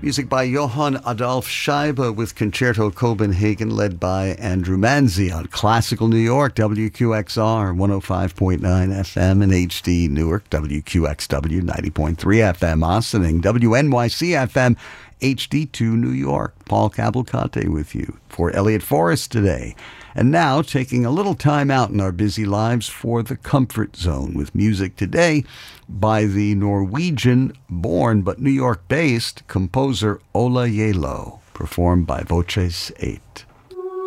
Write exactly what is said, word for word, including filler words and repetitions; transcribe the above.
Music by Johann Adolf Scheibe with Concerto Copenhagen, led by Andrew Manzi on Classical New York, W Q X R one oh five point nine F M, and H D Newark, W Q X W ninety point three F M, Ossining, W N Y C F M, H D two New York. Paul Cavalcante with you for Elliott Forrest today. And now, taking a little time out in our busy lives for the Comfort Zone with music today by the Norwegian-born but New York-based composer Ola Gjeilo, performed by Voces eight.